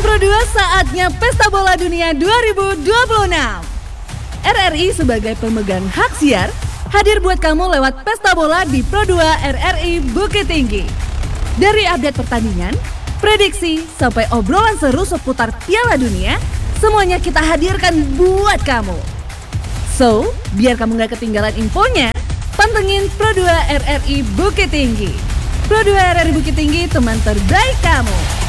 Teman Pro 2, saatnya Pesta Bola Dunia 2026. RRI sebagai pemegang hak siar hadir buat kamu lewat Pesta Bola di Pro 2 RRI Bukit Tinggi. Dari update pertandingan, prediksi, sampai obrolan seru seputar Piala Dunia, semuanya kita hadirkan buat kamu. So, biar kamu gak ketinggalan infonya, pantengin Pro 2 RRI Bukit Tinggi. Pro 2 RRI Bukit Tinggi, teman terbaik kamu.